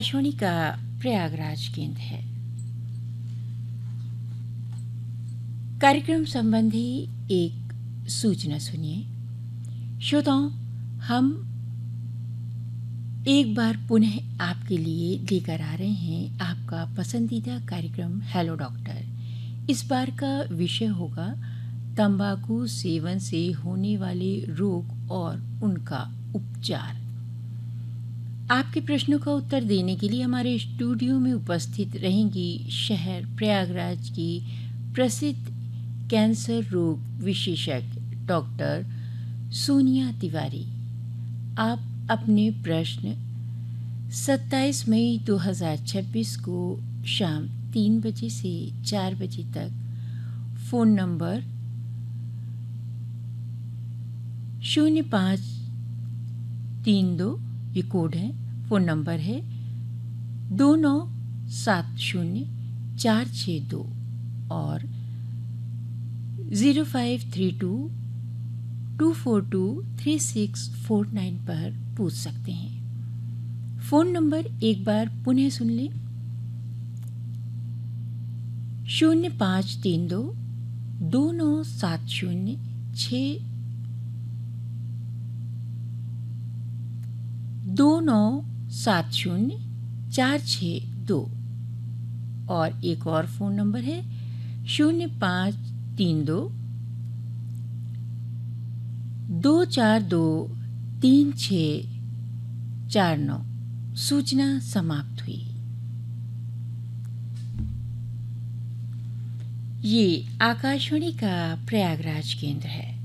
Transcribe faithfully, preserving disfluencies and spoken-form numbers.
आकाशवाणी का प्रयागराज केंद्र है। कार्यक्रम संबंधी एक सूचना सुनिए। श्रोताओं, हम एक बार पुनः आपके लिए लेकर आ रहे हैं आपका पसंदीदा कार्यक्रम हेलो डॉक्टर। इस बार का विषय होगा तंबाकू सेवन से होने वाले रोग और उनका उपचार। आपके प्रश्नों का उत्तर देने के लिए हमारे स्टूडियो में उपस्थित रहेंगी शहर प्रयागराज की प्रसिद्ध कैंसर रोग विशेषज्ञ डॉक्टर सोनिया तिवारी। आप अपने प्रश्न सत्ताईस मई दो हज़ार छब्बीस को शाम तीन बजे से चार बजे तक फ़ोन नंबर शून्य पाँच तीन दो, ये कोड है, फ़ोन नंबर है दो नौ सात शून्य चार छः दो और zero five three two two फोर टू थ्री सिक्स फोर नाइन पर पूछ सकते हैं। फ़ोन नंबर एक बार पुनः सुन लें, शून्य पाँच तीन दो दो नौ सात शून्य छः दो नौ सात शून्य चार छः दो और एक और फ़ोन नंबर है शून्य पाँच तीन दो दो चार दो तीन छः चार नौ। सूचना समाप्त हुई। ये आकाशवाणी का प्रयागराज केंद्र है।